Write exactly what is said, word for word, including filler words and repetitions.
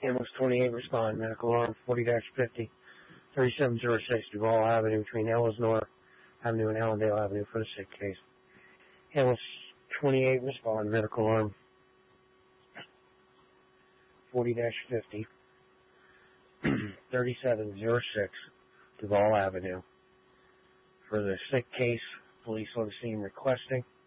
Ambulance twenty-eight, respond. Medical arm forty dash fifty, thirty-seven oh six, Duval Avenue between Ellsnore Avenue and Allendale Avenue for the sick case. Ambulance twenty-eight, respond. Medical arm forty dash fifty, thirty-seven oh six, Duval Avenue. For the sick case, police on the scene requesting